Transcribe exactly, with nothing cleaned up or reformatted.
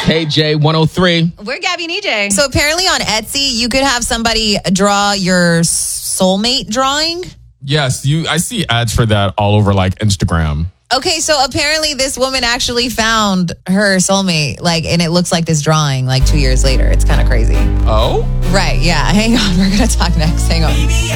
K J one oh three. We're Gabby and E J. So apparently on Etsy, you could have somebody draw your soulmate drawing. Yes, you. I see ads for that all over like Instagram. Okay, so apparently this woman actually found her soulmate, like, and it looks like this drawing, like two years later. It's kind of crazy. Oh? Right, yeah. Hang on, we're gonna talk next. Hang on.